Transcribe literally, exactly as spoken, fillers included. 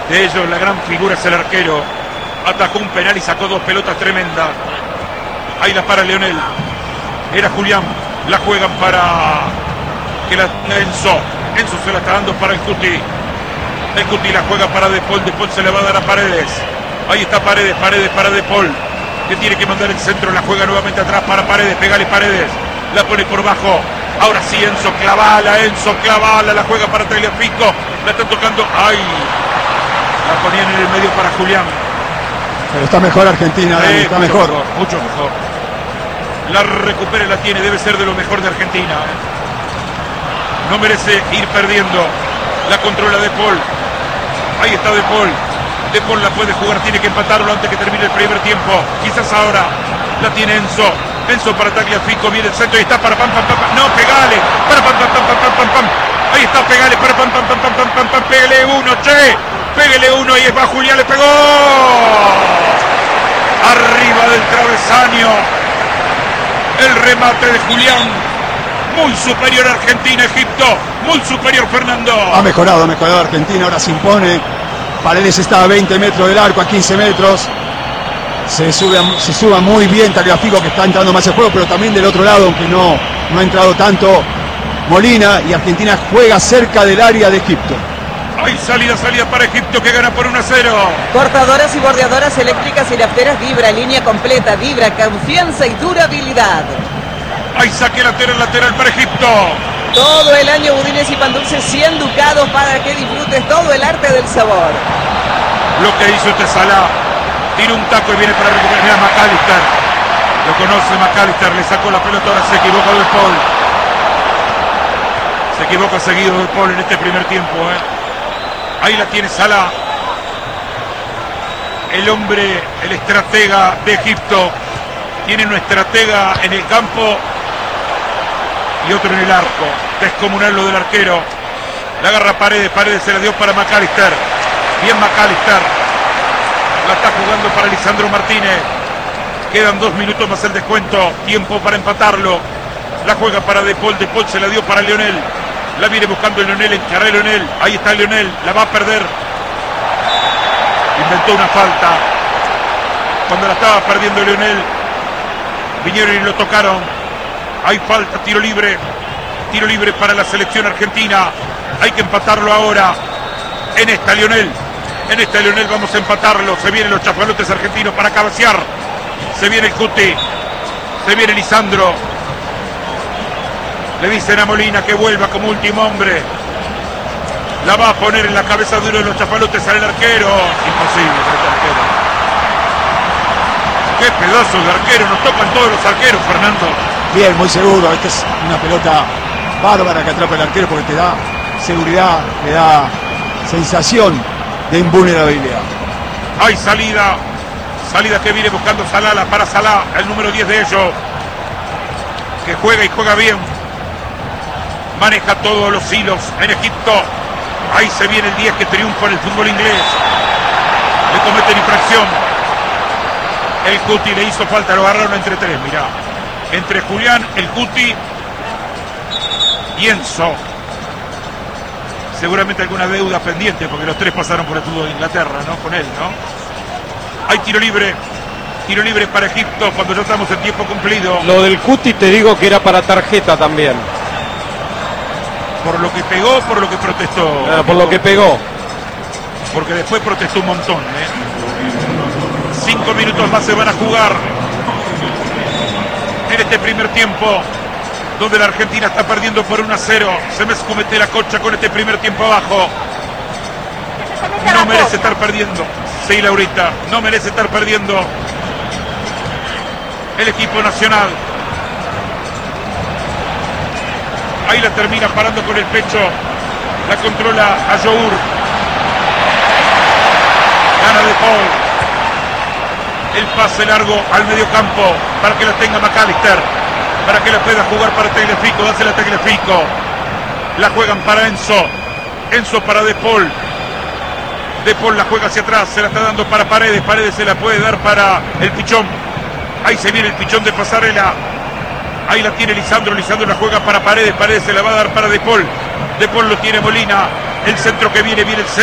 De ellos la gran figura es el arquero. Atajó un penal y sacó dos pelotas tremendas. Ahí la para Leonel. Era Julián. La juegan para que la Enzo. Enzo se la está dando para el Cuti. El Cuti la juega para De Paul. De Paul se le va a dar a Paredes. Ahí está Paredes. Paredes para De Paul, que tiene que mandar el centro. La juega nuevamente atrás para Paredes. Pégale Paredes. La pone por bajo. Ahora sí Enzo. Clavala. Enzo Clavala. La juega para Tagliafico. La están tocando. ¡Ay! La ponían en el medio para Julián. Pero está mejor Argentina, Dani, eh, está mucho mejor. mejor. Mucho mejor. La recupera, la tiene. Debe ser de lo mejor de Argentina. No merece ir perdiendo. La controla De Paul. Ahí está De Paul. De Paul la puede jugar. Tiene que empatarlo antes que termine el primer tiempo. Quizás ahora. La tiene Enzo. Enzo para Tagliafico. Viene el centro y está para pam, pam, pam, pam. No, pegale. Para pam, pam, pam, pam, pam, pam, pam. Ahí está, pegale. Para pam, pam, pam, pam, pam, pam, pam. Pégale uno, che. Pégale uno. Y es va Julián. Le pegó. Arriba del travesaño. El remate de Julián. Muy superior Argentina, Egipto. Muy superior Fernando. Ha mejorado, ha mejorado Argentina. Ahora se impone. Paredes está a veinte metros del arco, a quince metros. Se sube, se suba muy bien Tagliafico, que está entrando más en juego, pero también del otro lado, aunque no, no ha entrado tanto Molina, y Argentina juega cerca del área de Egipto. Hay salida, salida para Egipto, que gana por uno a cero. Cortadoras y bordeadoras eléctricas y lafteras Vibra, línea completa, Vibra, confianza y durabilidad. Hay saque lateral, lateral para Egipto. Todo el año budines y pan dulces, cien ducados para que disfrutes todo el arte del sabor. Lo que hizo este Salah. Tira un taco y viene para recuperar. Mira McAllister. Lo conoce McAllister. Le sacó la pelota. Ahora se equivoca De Paul. Se equivoca seguido De Paul en este primer tiempo. ¿eh? Ahí la tiene Salah. El hombre, el estratega de Egipto. Tiene una estratega en el campo y otro en el arco. Descomunal lo del arquero. La agarra Paredes. Paredes se la dio para McAllister. Bien McAllister. La está jugando para Lisandro Martínez. Quedan dos minutos más el descuento. Tiempo para empatarlo. La juega para De Paul. De Paul se la dio para Leonel. La viene buscando Leonel. Encará Leonel. Ahí está Leonel. La va a perder. Inventó una falta. Cuando la estaba perdiendo Leonel, vinieron y lo tocaron. Hay falta. Tiro libre. Tiro libre para la selección argentina. Hay que empatarlo ahora. En esta Leonel. En esta Leonel vamos a empatarlo. Se vienen los chafalotes argentinos para cabecear. Se viene el Cuti. Se viene Lisandro. Le dicen a Molina que vuelva como último hombre. La va a poner en la cabeza de uno de los chafalotes al arquero. Imposible este arquero. Qué pedazo de arquero. Nos tocan todos los arqueros, Fernando. Bien, muy seguro. Esta es una pelota bárbara que atrapa el arquero porque te da seguridad, te da sensación de invulnerabilidad. Hay salida. Salida que viene buscando Salah para Salah, el número diez de ellos. Que juega y juega bien. Maneja todos los hilos en Egipto. Ahí se viene el diez que triunfa en el fútbol inglés. Le cometen infracción. El Cuti le hizo falta, lo agarraron entre tres, mirá. Entre Julián, el Cuti y Enzo. Seguramente alguna deuda pendiente, porque los tres pasaron por el fútbol de Inglaterra, ¿no? Con él, ¿no? Hay tiro libre. Tiro libre para Egipto cuando ya estamos en tiempo cumplido. Lo del Cuti te digo que era para tarjeta también. ¿Por lo que pegó o por lo que protestó? Ah, por lo que pegó. Porque después protestó un montón, ¿eh? Cinco minutos más se van a jugar en este primer tiempo, donde la Argentina está perdiendo por uno a cero. Se me escomete la cocha con este primer tiempo abajo. No merece estar perdiendo. Sí, Laurita, no merece estar perdiendo el equipo nacional. Ahí la termina parando con el pecho. La controla Ayour. Gana De Paul. El pase largo al medio campo para que la tenga McAllister. Para que la pueda jugar para Tagliafico. Dásela a Tagliafico. La juegan para Enzo. Enzo para De Paul. De Paul la juega hacia atrás. Se la está dando para Paredes. Paredes se la puede dar para el Pichón. Ahí se viene el Pichón de Pasarela. Ahí la tiene Lisandro. Lisandro la juega para Paredes. Paredes se la va a dar para De Paul. De Paul lo tiene Molina. El centro que viene, viene el centro.